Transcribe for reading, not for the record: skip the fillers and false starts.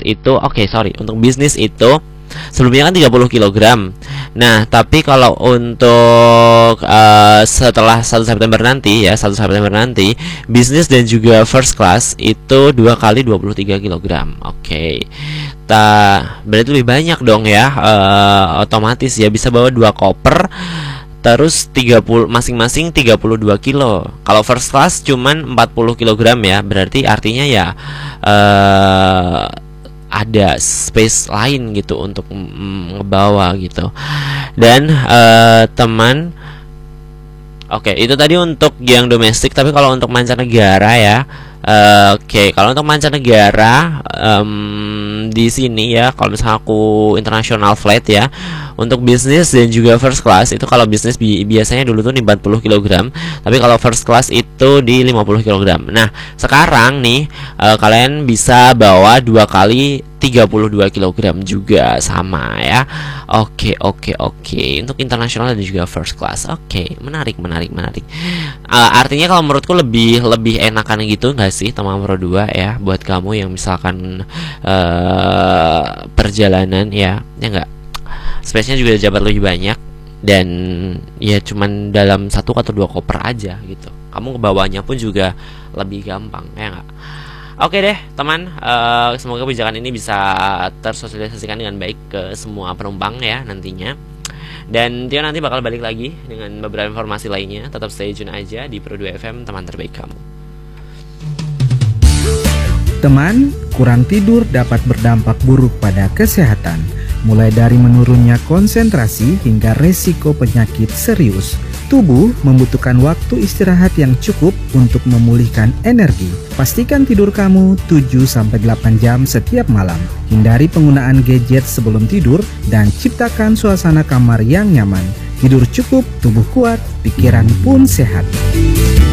itu untuk bisnis itu sebelumnya kan 30 kg. Nah, tapi kalau untuk setelah 1 September nanti ya, 1 September nanti, bisnis dan juga first class itu 2 kali 23 kg. Berarti lebih banyak dong ya, otomatis ya bisa bawa 2 koper. Terus 30 masing-masing 32 kilo. Kalau first class cuman 40 kg ya. Berarti artinya ya ada space lain gitu untuk ngebawa gitu. Dan teman, itu tadi untuk yang domestik. Tapi kalau untuk mancanegara ya, kalau untuk mancanegara di sini ya, kalau misalnya aku international flight ya, untuk bisnis dan juga first class itu, kalau bisnis biasanya dulu tuh di 40 kg, tapi kalau first class itu di 50 kg. Nah, sekarang nih kalian bisa bawa 2 kali 32 kg juga sama ya. Oke. Untuk internasional dan juga first class. Menarik. Artinya kalau menurutku lebih enakan gitu nggak sih, teman Pro 2 ya, buat kamu yang misalkan perjalanan ya nggak, space-nya juga jabat lebih banyak, dan ya cuman dalam 1 atau 2 koper aja gitu. Kamu kebawanya pun juga lebih gampang ya nggak? Oke deh teman, semoga kebijakan ini bisa tersosialisasikan dengan baik ke semua penumpang ya nantinya. Dan Tio nanti bakal balik lagi dengan beberapa informasi lainnya. Tetap stay tune aja di Pro 2 FM, teman terbaik kamu. Teman, kurang tidur dapat berdampak buruk pada kesehatan, mulai dari menurunnya konsentrasi hingga resiko penyakit serius. Tubuh membutuhkan waktu istirahat yang cukup untuk memulihkan energi. Pastikan tidur kamu 7-8 jam setiap malam. Hindari penggunaan gadget sebelum tidur dan ciptakan suasana kamar yang nyaman. Tidur cukup, tubuh kuat, pikiran pun sehat.